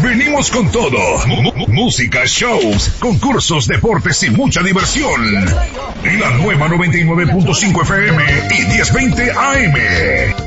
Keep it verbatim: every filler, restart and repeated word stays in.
Venimos con todo. M- m- música, shows, concursos, deportes y mucha diversión. En la nueva noventa y nueve punto cinco F M y diez veinte A M.